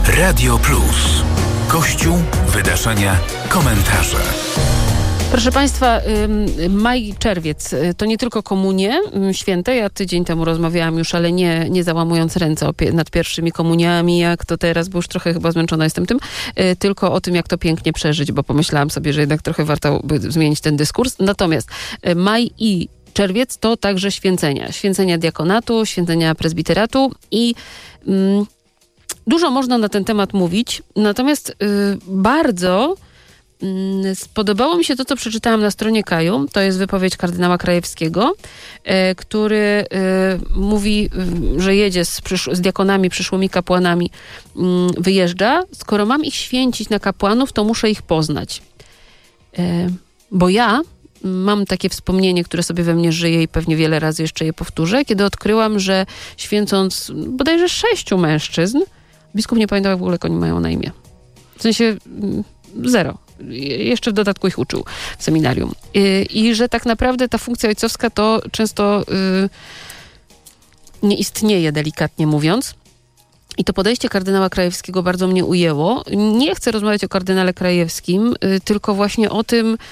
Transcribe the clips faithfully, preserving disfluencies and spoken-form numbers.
Radio Plus. Kościół, wydarzenia, komentarze. Proszę Państwa, maj, czerwiec to nie tylko komunie święte. Ja tydzień temu rozmawiałam już, ale nie, nie załamując ręce nad pierwszymi komuniami, jak to teraz, bo już trochę chyba zmęczona jestem tym, tylko o tym, jak to pięknie przeżyć, bo pomyślałam sobie, że jednak trochę warto by zmienić ten dyskurs. Natomiast maj i czerwiec to także święcenia. Święcenia diakonatu, święcenia prezbiteratu i mm, dużo można na ten temat mówić. Natomiast y, bardzo spodobało mi się to, co przeczytałam na stronie Kaju. To jest wypowiedź kardynała Krajewskiego, e, który e, mówi, że jedzie z, przysz- z diakonami, przyszłymi kapłanami, m, wyjeżdża. Skoro mam ich święcić na kapłanów, to muszę ich poznać. E, bo ja mam takie wspomnienie, które sobie we mnie żyje i pewnie wiele razy jeszcze je powtórzę, kiedy odkryłam, że święcąc bodajże sześciu mężczyzn, biskup nie pamiętał, jak w ogóle oni mają na imię. W sensie zero. Jeszcze w dodatku ich uczył w seminarium. I, i że tak naprawdę ta funkcja ojcowska to często y, nie istnieje, delikatnie mówiąc. I to podejście kardynała Krajewskiego bardzo mnie ujęło. Nie chcę rozmawiać o kardynale Krajewskim, y, tylko właśnie o tym, y,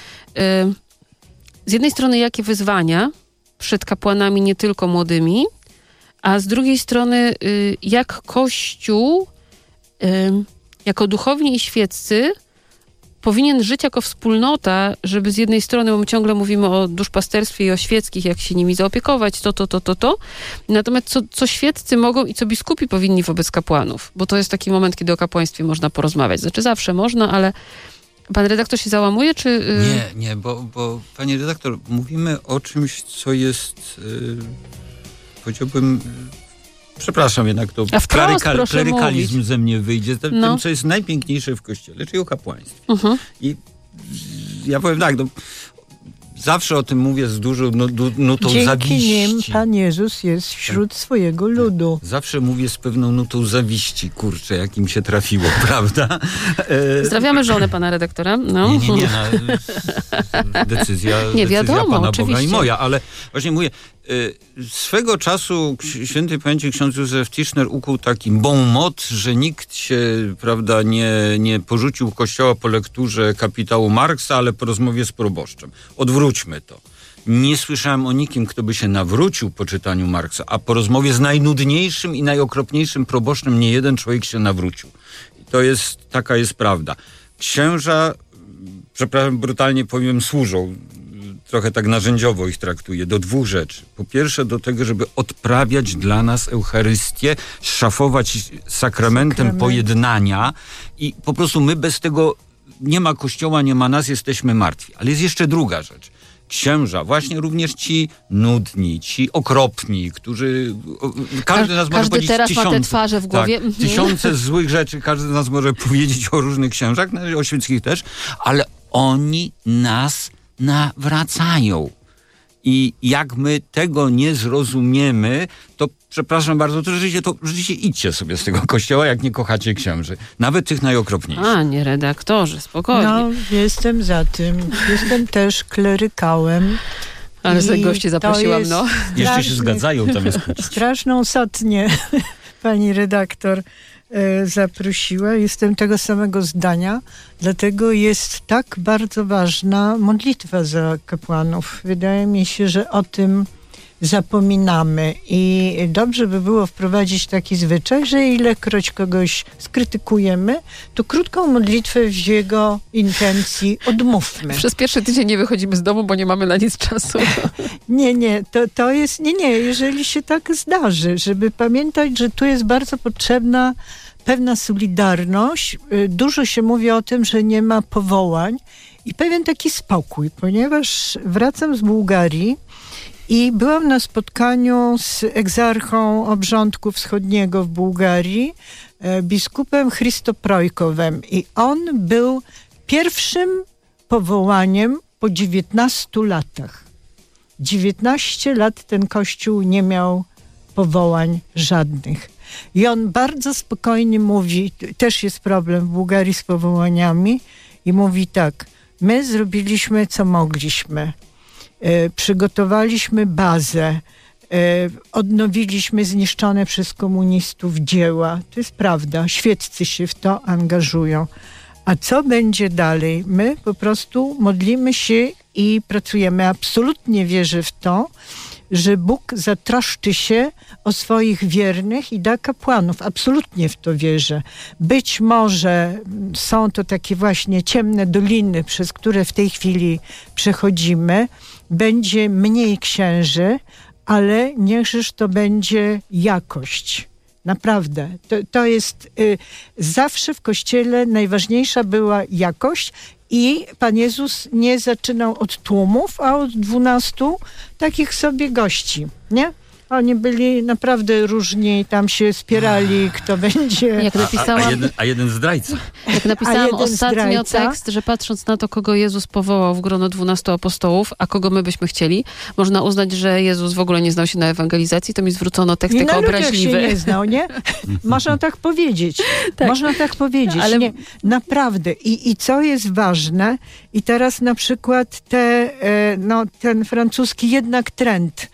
z jednej strony jakie wyzwania przed kapłanami nie tylko młodymi, a z drugiej strony y, jak Kościół y, jako duchowni i świeccy powinien żyć jako wspólnota, żeby z jednej strony, bo my ciągle mówimy o duszpasterstwie i o świeckich, jak się nimi zaopiekować, to, to, to, to, to. Natomiast co, co świeccy mogą i co biskupi powinni wobec kapłanów, bo to jest taki moment, kiedy o kapłaństwie można porozmawiać. Znaczy zawsze można, ale pan redaktor się załamuje, czy... Yy... Nie, nie, bo, bo panie redaktor, mówimy o czymś, co jest, yy, powiedziałbym... Przepraszam, jednak to kleryka, klerykalizm mówić. Ze mnie wyjdzie. Tym, no. co jest najpiękniejsze w Kościele, czyli o kapłaństwie. Uh-huh. I ja powiem tak, no, zawsze o tym mówię z dużą nutą Dzięki zawiści. Dzięki nim Pan Jezus jest wśród swojego ludu. Zawsze mówię z pewną nutą zawiści, kurczę, jak im się trafiło, prawda? Pozdrawiamy żonę pana redaktora. No. Nie, nie, nie. No, decyzja, nie wiadomo, decyzja Pana oczywiście. Boga i moja, ale właśnie mówię, swego czasu świętej pamięci ksiądz Józef Tischner ukuł taki bon mot, że nikt się, prawda, nie, nie porzucił Kościoła po lekturze kapitału Marksa, ale po rozmowie z proboszczem. Odwróćmy to. Nie słyszałem o nikim, kto by się nawrócił po czytaniu Marksa, a po rozmowie z najnudniejszym i najokropniejszym proboszczem nie jeden człowiek się nawrócił. I to jest, taka jest prawda. Księża, przepraszam, brutalnie powiem, służą, trochę tak narzędziowo ich traktuję, do dwóch rzeczy. Po pierwsze do tego, żeby odprawiać dla nas Eucharystię, szafować sakramentem Sakrament. pojednania i po prostu my bez tego nie ma Kościoła, nie ma nas, jesteśmy martwi. Ale jest jeszcze druga rzecz. Księża, właśnie również ci nudni, ci okropni, którzy... Każdy z nas może każdy powiedzieć teraz tysiące, ma te twarze w głowie. Tak, tysiące złych rzeczy, każdy z nas może powiedzieć o różnych księżach, o świeckich też, ale oni nas nawracają. I jak my tego nie zrozumiemy, to przepraszam bardzo, to rzeczywiście, to rzeczywiście idźcie sobie z tego kościoła, jak nie kochacie księży. Nawet tych najokropniejszych. A, nie redaktorze, spokojnie. No, jestem za tym. Jestem też klerykałem. Ale z gości zaprosiłam, no. Jeszcze się zgadzają, tam jest kłótnia. Straszną sotnię pani redaktor e, zaprosiła. Jestem tego samego zdania. Dlatego jest tak bardzo ważna modlitwa za kapłanów. Wydaje mi się, że o tym zapominamy i dobrze by było wprowadzić taki zwyczaj, że ilekroć kogoś skrytykujemy, to krótką modlitwę w jego intencji odmówmy. Przez pierwszy tydzień nie wychodzimy z domu, bo nie mamy na nic czasu. Nie, nie, to, to jest, nie, nie, jeżeli się tak zdarzy, żeby pamiętać, że tu jest bardzo potrzebna pewna solidarność. Dużo się mówi o tym, że nie ma powołań i pewien taki spokój, ponieważ wracam z Bułgarii i byłam na spotkaniu z egzarchą obrządku wschodniego w Bułgarii, biskupem Chrystoprojkowem. I on był pierwszym powołaniem po dziewiętnastu latach. dziewiętnaście lat ten kościół nie miał powołań żadnych. I on bardzo spokojnie mówi, też jest problem w Bułgarii z powołaniami, i mówi tak: my zrobiliśmy co mogliśmy. E, przygotowaliśmy bazę, odnowiliśmy zniszczone przez komunistów dzieła. To jest prawda. Świeccy się w to angażują. A co będzie dalej? My po prostu modlimy się i pracujemy. Absolutnie wierzę w to, że Bóg zatroszczy się o swoich wiernych i da kapłanów. Absolutnie w to wierzę. Być może są to takie właśnie ciemne doliny, przez które w tej chwili przechodzimy. Będzie mniej księży, ale niechżeż to będzie jakość. Naprawdę. To, to jest y, zawsze w Kościele najważniejsza była jakość i Pan Jezus nie zaczynał od tłumów, a od dwunastu takich sobie gości, nie? Oni byli naprawdę różni, tam się spierali, kto będzie... Jak napisałam, a, a, jeden, a jeden zdrajca. Jak napisałam ostatnio zdrajca. tekst, że patrząc na to, kogo Jezus powołał w grono dwunastu apostołów, a kogo my byśmy chcieli, można uznać, że Jezus w ogóle nie znał się na ewangelizacji, to mi zwrócono tekst I jako na ludziach obraźliwy. się nie znał, nie? Można tak powiedzieć. Tak. Można tak powiedzieć. Ale... Nie, naprawdę. I, I co jest ważne, i teraz na przykład te, e, no, ten francuski jednak trend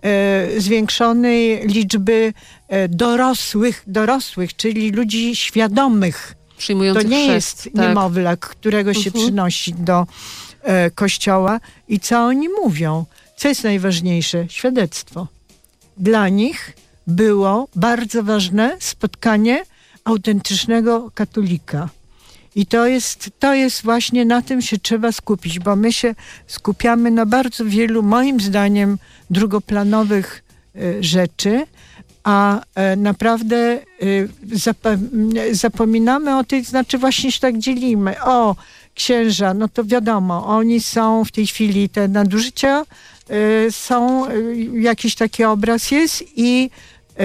zwiększonej liczby dorosłych, dorosłych, czyli ludzi świadomych. Przyjmujących To nie chrzest, jest tak. niemowlak, którego się Mhm. przynosi do e, kościoła. I co oni mówią? Co jest najważniejsze? Świadectwo. Dla nich było bardzo ważne spotkanie autentycznego katolika. I to jest, to jest właśnie, na tym się trzeba skupić, bo my się skupiamy na bardzo wielu, moim zdaniem, drugoplanowych y, rzeczy, a y, naprawdę y, zap- zapominamy o tych, znaczy właśnie się tak dzielimy. O, księża, no to wiadomo, oni są w tej chwili, te nadużycia y, są, y, jakiś taki obraz jest i y,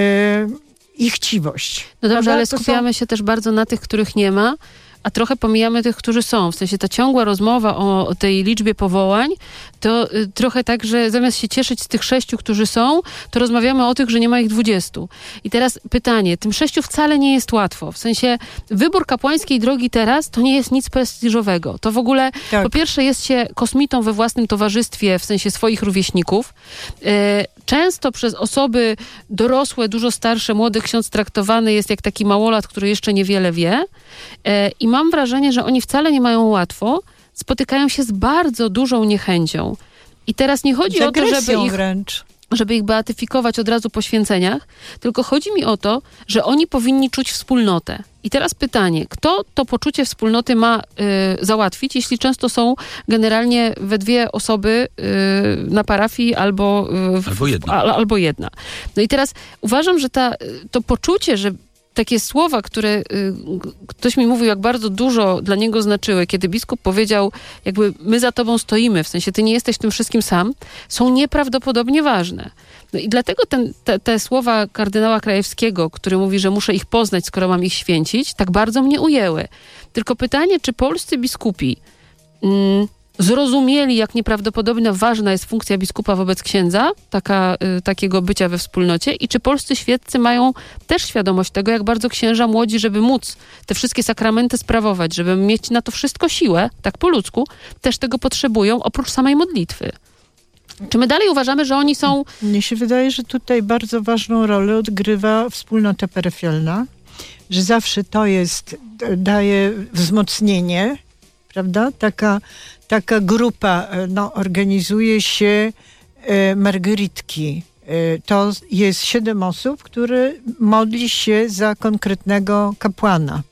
i chciwość. No dobrze, Prawda? ale To skupiamy są... się też bardzo na tych, których nie ma, a trochę pomijamy tych, którzy są. W sensie ta ciągła rozmowa o, o tej liczbie powołań, to y, trochę tak, że zamiast się cieszyć z tych sześciu, którzy są, to rozmawiamy o tych, że nie ma ich dwudziestu. I teraz pytanie, tym sześciu wcale nie jest łatwo. W sensie wybór kapłańskiej drogi teraz to nie jest nic prestiżowego. To w ogóle, Tak. po pierwsze jest się kosmitą we własnym towarzystwie, w sensie swoich rówieśników. Y, często przez osoby dorosłe, dużo starsze, młody ksiądz traktowany jest jak taki małolat, który jeszcze niewiele wie. Y, I mam wrażenie, że oni wcale nie mają łatwo, spotykają się z bardzo dużą niechęcią. I teraz nie chodzi Z o to, żeby agresją ich, wręcz. żeby ich beatyfikować od razu po święceniach, tylko chodzi mi o to, że oni powinni czuć wspólnotę. I teraz pytanie, kto to poczucie wspólnoty ma y, załatwić, jeśli często są generalnie we dwie osoby y, na parafii albo, y, w, Albo jedna. al, albo jedna. No i teraz uważam, że ta, to poczucie, że takie słowa, które y, ktoś mi mówił, jak bardzo dużo dla niego znaczyły, kiedy biskup powiedział, jakby my za tobą stoimy, w sensie ty nie jesteś tym wszystkim sam, są nieprawdopodobnie ważne. No i dlatego ten, te, te słowa kardynała Krajewskiego, który mówi, że muszę ich poznać, skoro mam ich święcić, tak bardzo mnie ujęły. Tylko pytanie, czy polscy biskupi mm, zrozumieli, jak nieprawdopodobnie ważna jest funkcja biskupa wobec księdza, taka, y, takiego bycia we wspólnocie, i czy polscy świeccy mają też świadomość tego, jak bardzo księża młodzi, żeby móc te wszystkie sakramenty sprawować, żeby mieć na to wszystko siłę, tak po ludzku, też tego potrzebują, oprócz samej modlitwy. Czy my dalej uważamy, że oni są... Mnie się wydaje, że tutaj bardzo ważną rolę odgrywa wspólnota parafialna, że zawsze to jest, daje wzmocnienie, prawda? Taka, taka grupa no, organizuje się e, margeritki. E, to jest siedem osób, które modli się za konkretnego kapłana.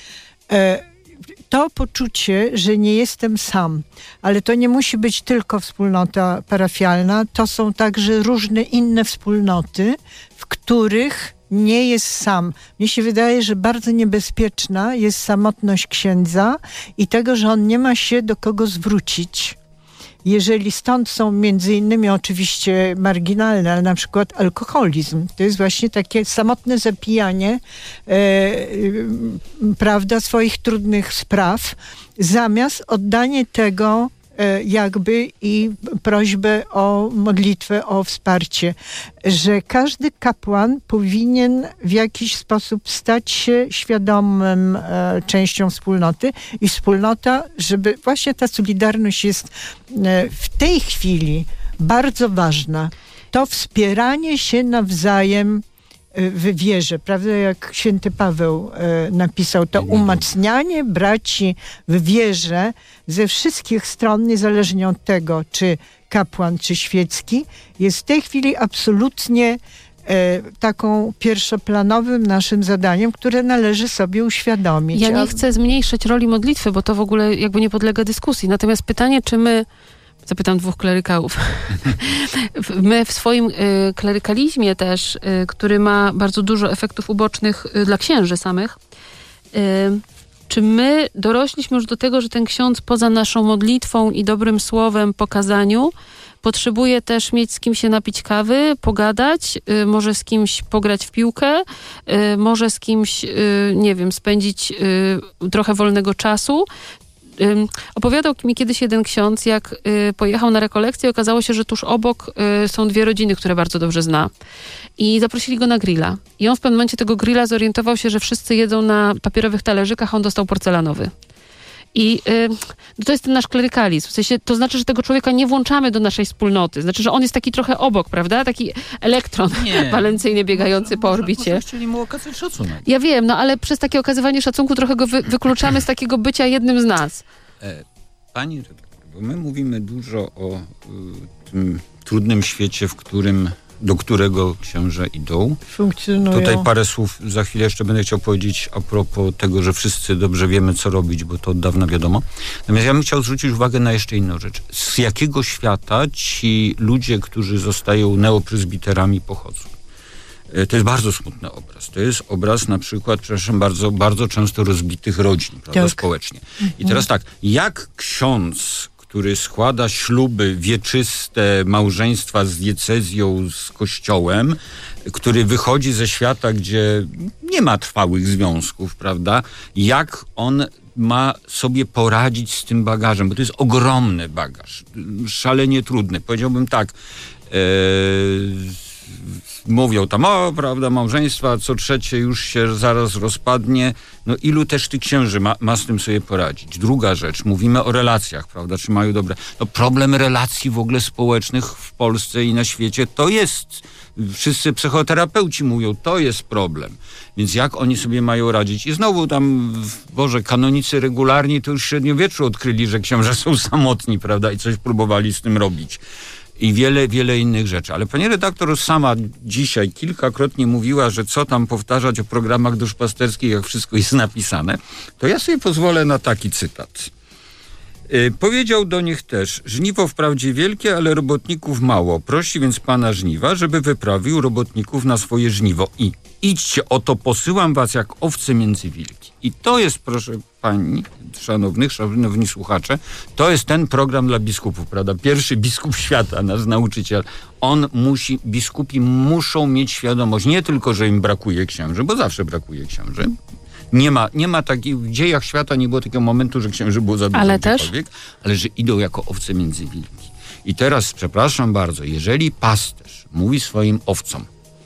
E, to poczucie, że nie jestem sam, ale to nie musi być tylko wspólnota parafialna, to są także różne inne wspólnoty, w których nie jest sam. Mnie się wydaje, że bardzo niebezpieczna jest samotność księdza i tego, że on nie ma się do kogo zwrócić. Jeżeli stąd są między innymi oczywiście marginalne, ale na przykład alkoholizm, to jest właśnie takie samotne zapijanie e, e, prawda, swoich trudnych spraw, zamiast oddanie tego e, jakby i prośbę o modlitwę, o wsparcie, że każdy kapłan powinien w jakiś sposób stać się świadomym e, częścią wspólnoty i wspólnota, żeby właśnie ta solidarność jest e, w tej chwili bardzo ważna. to wspieranie się nawzajem w wierze, prawda, jak święty Paweł e, napisał, to umacnianie braci w wierze ze wszystkich stron, niezależnie od tego, czy kapłan, czy świecki, jest w tej chwili absolutnie e, taką pierwszoplanowym naszym zadaniem, które należy sobie uświadomić. Ja nie chcę zmniejszać roli modlitwy, bo to w ogóle jakby nie podlega dyskusji. Natomiast pytanie, czy my zapytam dwóch klerykałów. My w swoim y, klerykalizmie też, y, który ma bardzo dużo efektów ubocznych y, dla księży samych, y, czy my dorośliśmy już do tego, że ten ksiądz poza naszą modlitwą i dobrym słowem, pokazaniu, potrzebuje też mieć z kim się napić kawy, pogadać, y, może z kimś pograć w piłkę, y, może z kimś, y, nie wiem, spędzić y, trochę wolnego czasu. Um, opowiadał mi kiedyś jeden ksiądz, jak y, pojechał na rekolekcję i okazało się, że tuż obok y, są dwie rodziny, które bardzo dobrze zna. I zaprosili go na grilla. I on w pewnym momencie tego grilla zorientował się, że wszyscy jedzą na papierowych talerzykach, a on dostał porcelanowy. I y, no to jest ten nasz klerykalizm. W sensie, to znaczy, że tego człowieka nie włączamy do naszej wspólnoty. Znaczy, że on jest taki trochę obok, prawda? Taki elektron nie, walencyjny biegający może, po orbicie. Może chcieli mu okazać szacunek. Ja wiem, no ale przez takie okazywanie szacunku trochę go wy, wykluczamy z takiego bycia jednym z nas. E, pani redaktor, bo my mówimy dużo o y, tym trudnym świecie, w którym do którego księże idą. Funkcjonują. Tutaj parę słów za chwilę jeszcze będę chciał powiedzieć a propos tego, że wszyscy dobrze wiemy, co robić, bo to od dawna wiadomo. Natomiast ja bym chciał zwrócić uwagę na jeszcze inną rzecz. Z jakiego świata ci ludzie, którzy zostają neopryzbiterami, pochodzą? To jest bardzo smutny obraz. To jest obraz na przykład, przepraszam bardzo, bardzo często rozbitych rodzin, prawda, tak. społecznie. I teraz tak, jak ksiądz, który składa śluby wieczyste, małżeństwa z diecezją, z kościołem, który wychodzi ze świata, gdzie nie ma trwałych związków, prawda? Jak on ma sobie poradzić z tym bagażem? Bo to jest ogromny bagaż, szalenie trudny. Powiedziałbym tak, ee, mówią tam, o, prawda, małżeństwa, co trzecie już się zaraz rozpadnie. No ilu też tych księży ma, ma z tym sobie poradzić? Druga rzecz, mówimy o relacjach, prawda, czy mają dobre... No problem relacji w ogóle społecznych w Polsce i na świecie to jest, wszyscy psychoterapeuci mówią, to jest problem. Więc jak oni sobie mają radzić? I znowu tam, Boże, kanonicy regularni to już w średniowieczu odkryli, że księża są samotni, prawda, i coś próbowali z tym robić. I wiele, wiele innych rzeczy. Ale pani redaktor sama dzisiaj kilkakrotnie mówiła, że co tam powtarzać o programach duszpasterskich, jak wszystko jest napisane, to ja sobie pozwolę na taki cytat. Yy, powiedział do nich też, żniwo wprawdzie wielkie, ale robotników mało. Prosi więc pana żniwa, żeby wyprawił robotników na swoje żniwo. I idźcie, oto posyłam was jak owce między wilki. I to jest, proszę pani, szanownych, szanowni słuchacze, to jest ten program dla biskupów, prawda? Pierwszy biskup świata, nasz nauczyciel. On musi, biskupi muszą mieć świadomość, nie tylko, że im brakuje księży, bo zawsze brakuje księży. Nie ma, nie ma takich, w dziejach świata nie było takiego momentu, że księży było za dużo, ale też, ale że idą jako owce między wilki. I teraz, przepraszam bardzo, jeżeli pasterz mówi swoim owcom,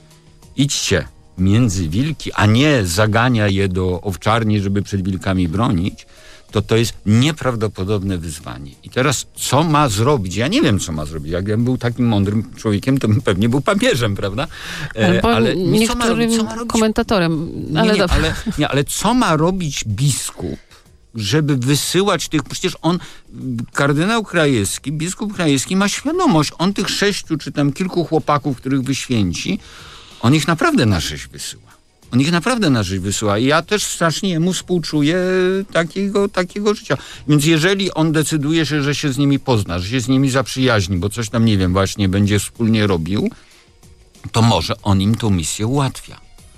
idźcie między wilki, a nie zagania je do owczarni, żeby przed wilkami bronić, to to jest nieprawdopodobne wyzwanie. I teraz co ma zrobić? Ja nie wiem, co ma zrobić. Jakbym był takim mądrym człowiekiem, to bym pewnie był papieżem, prawda? E, ale nie, co ma robić, co ma robić? Komentatorem. Ale, nie, nie, ale, nie, ale co ma robić biskup, żeby wysyłać tych... Przecież on, kardynał Krajewski, biskup Krajewski ma świadomość. On tych sześciu czy tam kilku chłopaków, których wyświęci, on ich naprawdę na rzeź wysyła. On ich naprawdę na rzeź wysyła. I ja też strasznie jemu współczuję takiego, takiego życia. Więc jeżeli on decyduje się, że się z nimi pozna, że się z nimi zaprzyjaźni, bo coś tam, nie wiem, właśnie będzie wspólnie robił, to może on im tą misję ułatwia.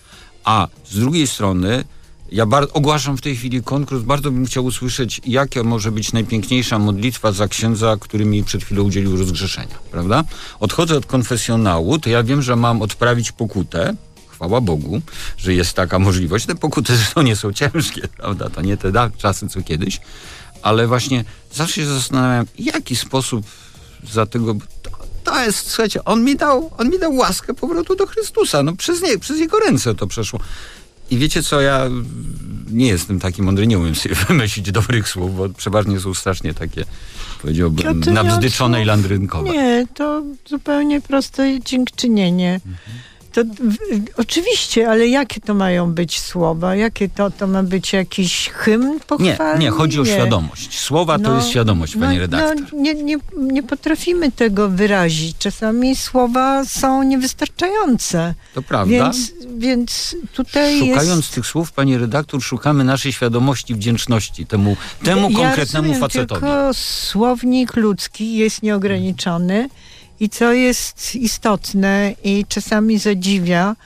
A z drugiej strony, ja bar- ogłaszam w tej chwili konkurs, bardzo bym chciał usłyszeć, jaka może być najpiękniejsza modlitwa za księdza, który mi przed chwilą udzielił rozgrzeszenia, prawda? Odchodzę od konfesjonału, to ja wiem, że mam odprawić pokutę. Chwała Bogu, że jest taka możliwość. Te pokuty zresztą nie są ciężkie, prawda? To nie te da- czasy, co kiedyś. Ale właśnie zawsze się zastanawiam, w jaki sposób za tego... To, to jest, słuchajcie, on mi dał, on mi dał łaskę powrotu do Chrystusa. No przez, nie, przez jego ręce to przeszło. I wiecie co, ja nie jestem taki mądry, nie umiem sobie wymyślić dobrych słów, bo przeważnie są strasznie takie, powiedziałbym, nabzdyczone i landrynkowe. Nie, to zupełnie proste dziękczynienie. Mhm. To w, oczywiście, ale jakie to mają być słowa? Jakie to, to ma być jakiś hymn pochwalny? Nie, nie, chodzi o nie. świadomość. Słowa no, to jest świadomość, pani no, redaktor. No, nie, nie, nie potrafimy tego wyrazić. Czasami słowa są niewystarczające. To prawda. Więc, więc tutaj Szukając jest... tych słów, pani redaktor, szukamy naszej świadomości, wdzięczności temu, temu ja konkretnemu rozumiem, facetowi. Tylko słownik ludzki jest nieograniczony. I co jest istotne i czasami zadziwia,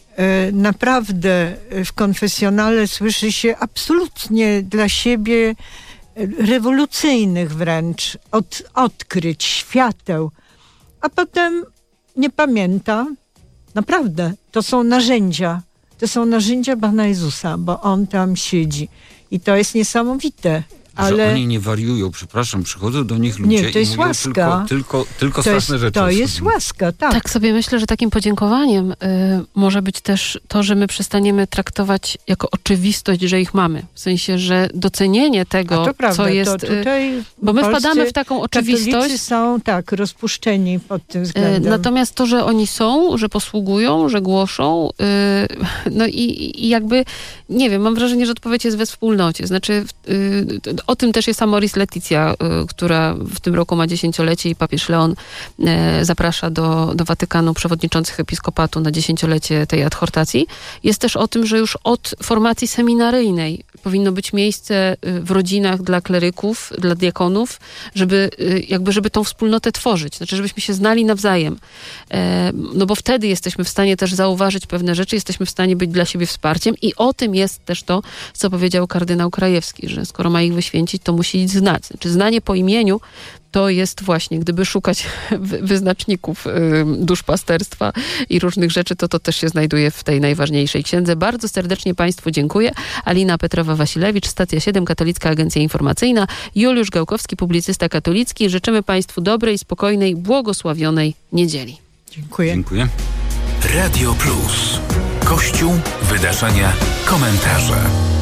naprawdę w konfesjonale słyszy się absolutnie dla siebie rewolucyjnych wręcz od, odkryć, świateł, a potem nie pamięta. Naprawdę, to są narzędzia. To są narzędzia Pana Jezusa, bo On tam siedzi. I to jest niesamowite. Ale... Że oni nie wariują, przepraszam, przychodzą do nich ludzie nie, to jest i mówią łaska. tylko, tylko, tylko to straszne jest, rzeczy. To jest łaska, tak. Tak sobie myślę, że takim podziękowaniem y, może być też to, że my przestaniemy traktować jako oczywistość, że ich mamy. W sensie, że docenienie tego, A to prawda, co jest... To tutaj bo my wpadamy w taką oczywistość. Katolicy są tak rozpuszczeni pod tym względem. Y, natomiast to, że oni są, że posługują, że głoszą, y, no i, i jakby, nie wiem, mam wrażenie, że odpowiedź jest we wspólnocie. Znaczy, y, o tym też jest Amoris Laetitia, y, która w tym roku ma dziesięciolecie i papież Leon y, zaprasza do, do Watykanu przewodniczących episkopatu na dziesięciolecie tej adhortacji. Jest też o tym, że już od formacji seminaryjnej powinno być miejsce w rodzinach dla kleryków, dla diakonów, żeby y, jakby, żeby tą wspólnotę tworzyć. Znaczy, żebyśmy się znali nawzajem. E, no bo wtedy jesteśmy w stanie też zauważyć pewne rzeczy, jesteśmy w stanie być dla siebie wsparciem i o tym jest też to, co powiedział kardynał Krajewski, że skoro ma ich wyświęcić, to musi ich znać. Znaczy znanie po imieniu to jest właśnie, gdyby szukać wyznaczników y, duszpasterstwa i różnych rzeczy, to to też się znajduje w tej najważniejszej księdze. Bardzo serdecznie Państwu dziękuję. Alina Petrowa-Wasilewicz, Stacja siedem, Katolicka Agencja Informacyjna, Juliusz Gałkowski, publicysta katolicki. Życzymy Państwu dobrej, spokojnej, błogosławionej niedzieli. Dziękuję. Dziękuję. Radio Plus. Kościół, wydarzenia, komentarze.